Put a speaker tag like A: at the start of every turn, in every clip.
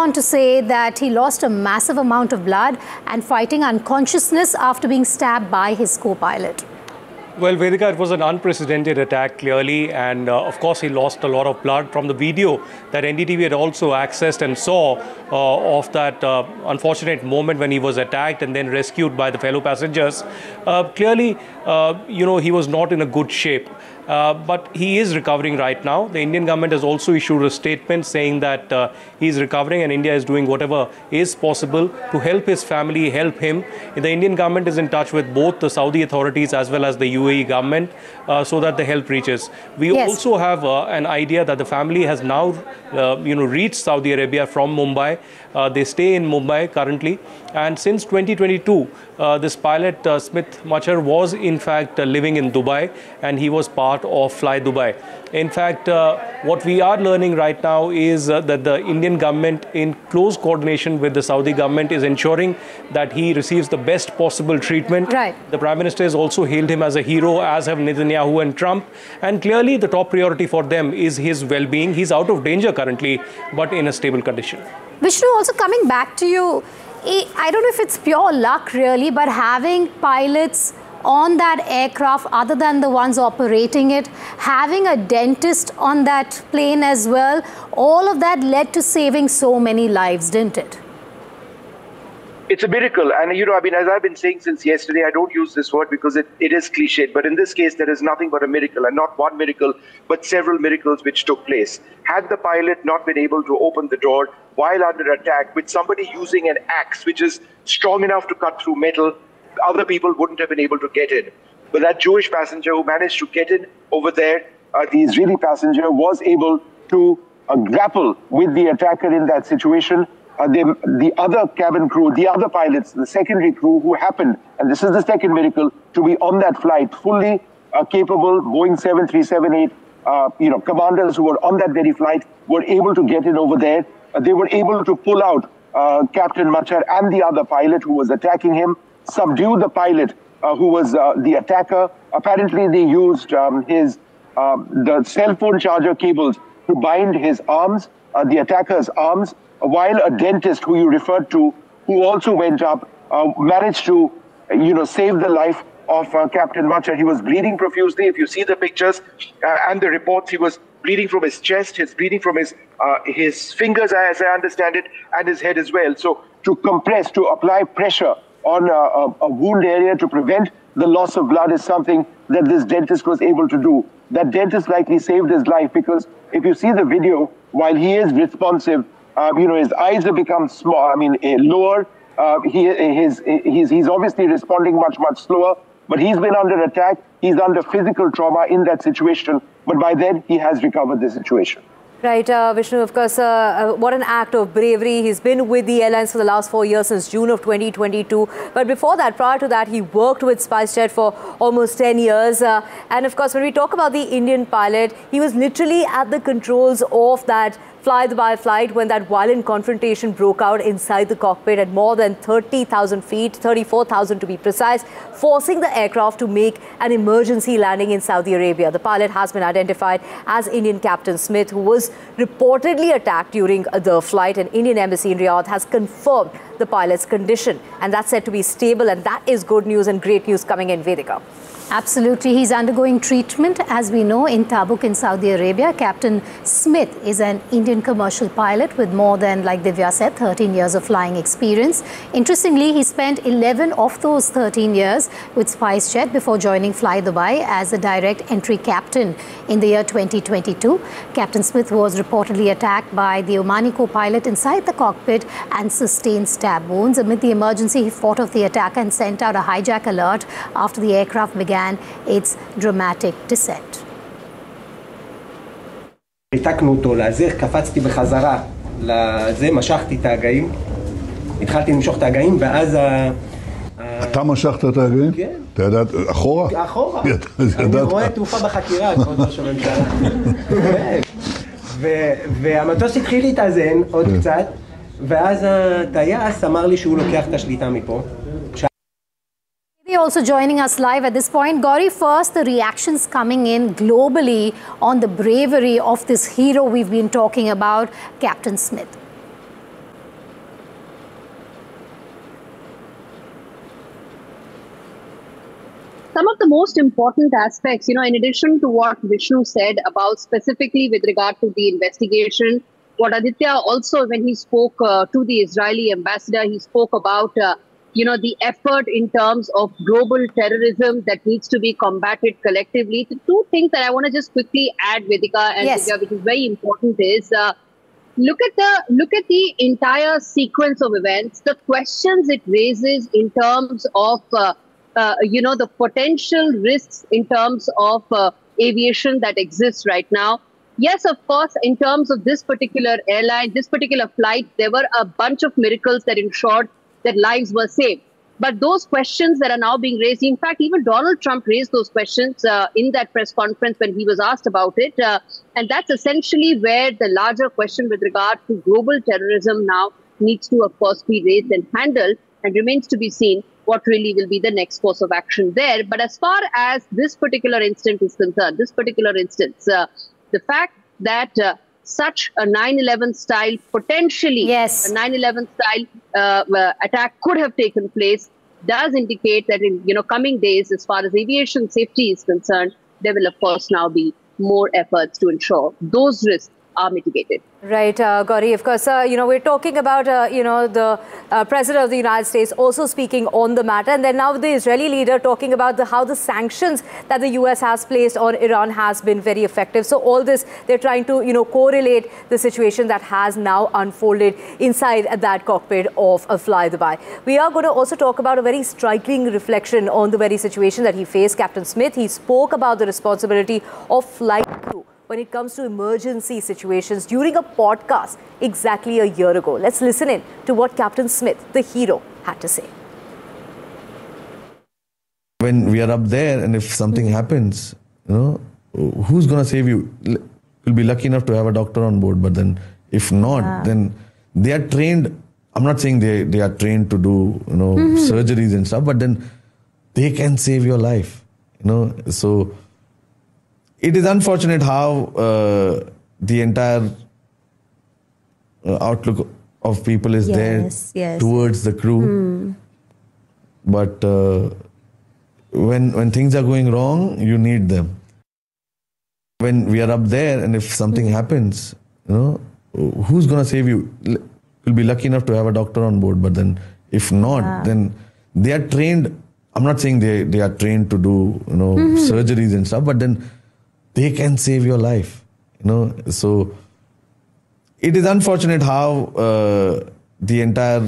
A: on to say that he lost a massive amount of blood and fighting unconsciousness after being stabbed by his co-pilot.
B: Well, Vedika, it was an unprecedented attack, clearly, and of course he lost a lot of blood. From the video that NDTV had also accessed and saw of that unfortunate moment when he was attacked and then rescued by the fellow passengers, clearly, he was not in a good shape. But he is recovering right now. The Indian government has also issued a statement saying that he is recovering and India is doing whatever is possible to help his family, help him. The Indian government is in touch with both the Saudi authorities as well as the UAE government so that the help reaches. We also have an idea that the family has now, reached Saudi Arabia from Mumbai. They stay in Mumbai currently. And since 2022, this pilot, Smith Machar, was in fact living in Dubai, and he was part of Fly Dubai. In fact, what we are learning right now is that the Indian government, in close coordination with the Saudi government, is ensuring that he receives the best possible treatment.
A: Right.
B: The Prime Minister has also hailed him as a hero, as have Netanyahu and Trump. And clearly, the top priority for them is his well-being. He's out of danger currently, but in a stable condition.
A: Vishnu, also coming back to you, I don't know if it's pure luck really, but having pilots on that aircraft other than the ones operating it, having a dentist on that plane as well, all of that led to saving so many lives, didn't it?
C: It's a miracle. And, as I've been saying since yesterday, I don't use this word because it is cliched. But in this case, there is nothing but a miracle, and not one miracle, but several miracles which took place. Had the pilot not been able to open the door while under attack with somebody using an axe, which is strong enough to cut through metal, other people wouldn't have been able to get in. But that Jewish passenger who managed to get in over there, the Israeli passenger, was able to grapple with the attacker in that situation. The other cabin crew, the other pilots, the secondary crew who happened, and this is the second miracle, to be on that flight, fully capable Boeing 737-8, commanders who were on that very flight were able to get in over there. They were able to pull out Captain Machar and the other pilot who was attacking him, subdue the pilot who was the attacker. Apparently, they used the cell phone charger cables to bind his arms, the attacker's arms, while a dentist who you referred to, who also went up, managed to, save the life of Captain Machar. He was bleeding profusely. If you see the pictures and the reports, he was bleeding from his chest, he's bleeding from his fingers, as I understand it, and his head as well. So to compress, to apply pressure on a wound area to prevent the loss of blood is something that this dentist was able to do. That dentist likely saved his life, because if you see the video, while he is responsive, his eyes have become small, lower. He's obviously responding much, much slower, but he's been under attack. He's under physical trauma in that situation. But by then, he has recovered the situation.
D: Right, Vishnu, of course, what an act of bravery. He's been with the airlines for the last 4 years, since June of 2022. But before that, prior to that, he worked with SpiceJet for almost 10 years. And of course, when we talk about the Indian pilot, he was literally at the controls of that Fly Dubai flight when that violent confrontation broke out inside the cockpit at more than 30,000 feet, 34,000 to be precise, forcing the aircraft to make an emergency landing in Saudi Arabia. The pilot has been identified as Indian Captain Smith, who was reportedly attacked during the flight. An Indian embassy in Riyadh has confirmed the pilot's condition, and that's said to be stable, and that is good news and great news coming in, Vedika.
A: Absolutely. He's undergoing treatment, as we know, in Tabuk in Saudi Arabia. Captain Smith is an Indian commercial pilot with more than, like Divya said, 13 years of flying experience. Interestingly, he spent 11 of those 13 years with SpiceJet before joining Fly Dubai as a direct entry captain in the year 2022. Captain Smith was reportedly attacked by the Omani co-pilot inside the cockpit and sustained stab wounds. Amid the emergency, he fought off the attacker and sent out a hijack alert after the aircraft began its dramatic descent.
E: ריתקנו אותו לאזר, קפצתי בחזרה לזה, משכתי את ההגאים, התחלתי למשוך את ההגאים, ואז
F: אתה משכת את ההגאים? כן. אתה ידעת, אחורה?
E: אחורה. אני רואה תעופה בחקירה, כבוד ראש הממשלה. והמטוס התחיל להתאזן עוד קצת, ואז הטייס אמר לי שהוא לוקח את השליטה מפה.
A: Also joining us live at this point. Gauri, first, the reactions coming in globally on the bravery of this hero we've been talking about, Captain Smith.
G: some of the most important aspects, in addition to what Vishnu said about specifically with regard to the investigation, what Aditya also, when he spoke to the Israeli ambassador, he spoke about, the effort in terms of global terrorism that needs to be combated collectively. The two things that I want to just quickly add, Vedika and Divya, which is very important, is look at the entire sequence of events, the questions it raises in terms of the potential risks in terms of aviation that exists right now. Yes, of course, in terms of this particular airline, this particular flight, there were a bunch of miracles that ensured that lives were saved. But those questions that are now being raised, in fact, even Donald Trump raised those questions in that press conference when he was asked about it. And that's essentially where the larger question with regard to global terrorism now needs to, of course, be raised and handled, and remains to be seen what really will be the next course of action there. But as far as this particular instance is concerned, the fact that such a 9/11 style, potentially a 9/11 style attack could have taken place does indicate that in coming days, as far as aviation safety is concerned, there will of course now be more efforts to ensure those risks are mitigated.
D: Right, Gauri, of course, we're talking about, the President of the United States also speaking on the matter, and then now the Israeli leader talking about how the sanctions that the US has placed on Iran has been very effective. So all this, they're trying to, correlate the situation that has now unfolded inside that cockpit of Fly Dubai. We are going to also talk about a very striking reflection on the very situation that he faced. Captain Smith, he spoke about the responsibility of flight crew when it comes to emergency situations during a podcast exactly a year ago. Let's listen in to what Captain Smith, the hero, had to say.
H: When we are up there and if something happens, who's going to save you? You'll be lucky enough to have a doctor on board, but then if not, then they are trained. I'm not saying they are trained to do, surgeries and stuff, but then they can save your life, so it is unfortunate how the entire outlook of people is there towards the crew. But when things are going wrong, you need them. When we are up there and if something happens, who's going to save you? You'll be lucky enough to have a doctor on board, but then if not, then they are trained. I'm not saying they are trained to do, surgeries and stuff, but then they can save your life, So it is unfortunate how the entire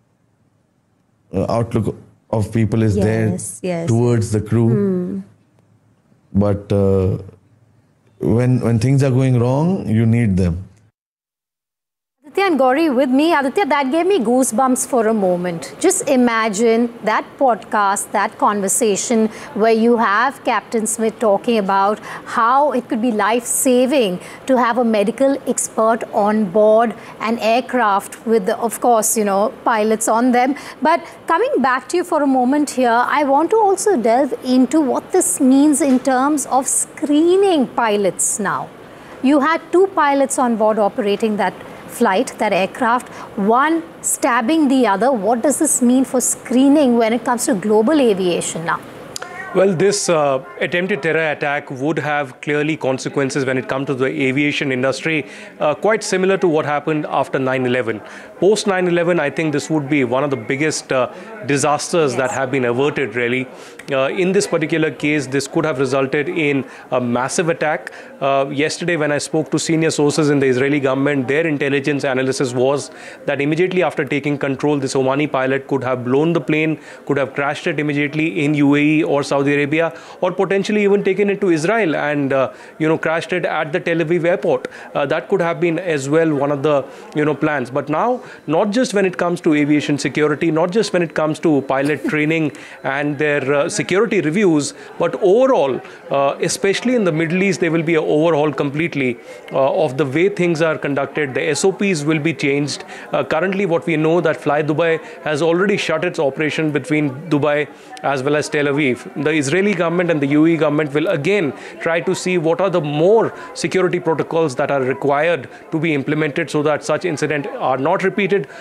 H: outlook of people is there towards the crew. But when things are going wrong, you need them.
A: Aditya and Gauri with me. Aditya, that gave me goosebumps for a moment. Just imagine that podcast, that conversation where you have Captain Smith talking about how it could be life-saving to have a medical expert on board an aircraft with, of course, pilots on them. But coming back to you for a moment here, I want to also delve into what this means in terms of screening pilots now. You had 2 pilots on board operating that flight, that aircraft, one stabbing the other. What does this mean for screening when it comes to global aviation now?
B: Well, this attempted terror attack would have clearly consequences when it comes to the aviation industry, quite similar to what happened after 9/11. Post 9/11, I think this would be one of the biggest disasters that have been averted, really. In this particular case, this could have resulted in a massive attack. Yesterday, when I spoke to senior sources in the Israeli government, their intelligence analysis was that immediately after taking control, this Omani pilot could have blown the plane, could have crashed it immediately in UAE or Saudi Arabia, or potentially even taken it to Israel and crashed it at the Tel Aviv airport. That could have been as well one of the plans. But now, not just when it comes to aviation security, not just when it comes to pilot training and their security reviews, but overall, especially in the Middle East, there will be an overhaul completely of the way things are conducted. The SOPs will be changed. Currently, what we know that Fly Dubai has already shut its operation between Dubai as well as Tel Aviv. The Israeli government and the UAE government will again try to see what are the more security protocols that are required to be implemented so that such incidents are not repeated.